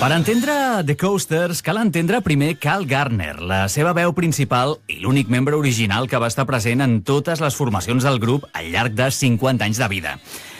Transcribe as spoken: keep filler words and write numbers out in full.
Per entendre The Coasters cal entendre primer Cal Gardner, la seva veu principal i l'únic membre original que va estar present en totes les formacions del grup al llarg de cinquanta anys de vida.